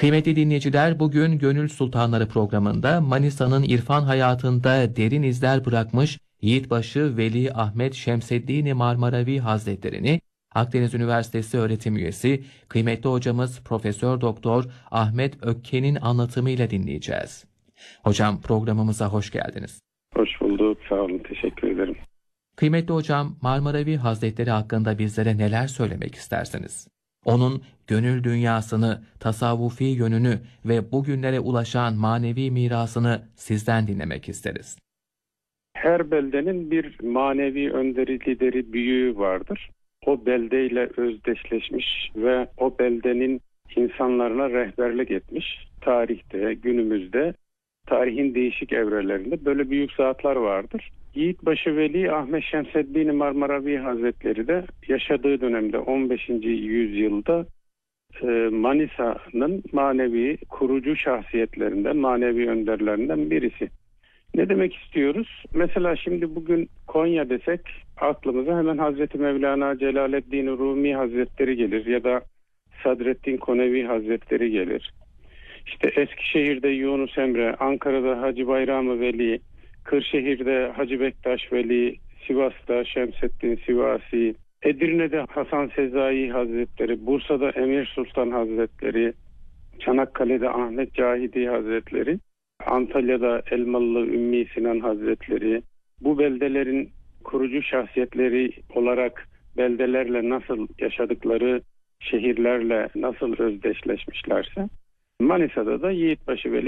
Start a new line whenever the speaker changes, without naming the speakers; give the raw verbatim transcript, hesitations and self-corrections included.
Kıymetli dinleyiciler, bugün Gönül Sultanları programında Manisa'nın irfan hayatında derin izler bırakmış Yiğitbaşı Veli Ahmet Şemseddin Marmaravi Hazretlerini Akdeniz Üniversitesi öğretim üyesi kıymetli hocamız Profesör Doktor Ahmet Ökken'in anlatımıyla dinleyeceğiz. Hocam, programımıza hoş geldiniz.
Hoş bulduk, sağ olun, teşekkür ederim.
Kıymetli hocam, Marmaravi Hazretleri hakkında bizlere neler söylemek istersiniz? Onun gönül dünyasını, tasavvufi yönünü ve bugünlere ulaşan manevi mirasını sizden dinlemek isteriz.
Her beldenin bir manevi önderi, lideri, büyüğü vardır. O beldeyle özdeşleşmiş ve o beldenin insanlarına rehberlik etmiş. Tarihte, günümüzde, tarihin değişik evrelerinde böyle büyük zatlar vardır. Yiğitbaşı Veli Ahmet Şemseddin Marmaravi Hazretleri de yaşadığı dönemde on beşinci yüzyılda Manisa'nın manevi kurucu şahsiyetlerinden, manevi önderlerinden birisi. Ne demek istiyoruz? Mesela şimdi bugün Konya desek aklımıza hemen Hazreti Mevlana Celaleddin Rumi Hazretleri gelir ya da Sadreddin Konevi Hazretleri gelir. İşte Eskişehir'de Yunus Emre, Ankara'da Hacı Bayram Veli, Kırşehir'de Hacı Bektaş Veli, Sivas'ta Şemseddin Sivasi, Edirne'de Hasan Sezai Hazretleri, Bursa'da Emir Sultan Hazretleri, Çanakkale'de Ahmet Cahidi Hazretleri, Antalya'da Elmalı Ümmi Sinan Hazretleri, bu beldelerin kurucu şahsiyetleri olarak beldelerle nasıl yaşadıkları, şehirlerle nasıl özdeşleşmişlerse, Manisa'da da Yiğitbaşı Veli